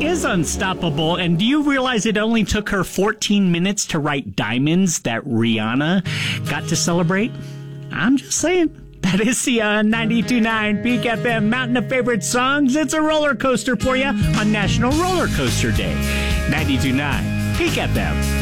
is unstoppable. And do you realize it only took her 14 minutes to write Diamonds that Rihanna got to celebrate? I'm just saying. That is the 92.9 Peak FM Mountain of Favorite Songs. It's a roller coaster for you on National Roller Coaster Day. 92.9 Peak FM.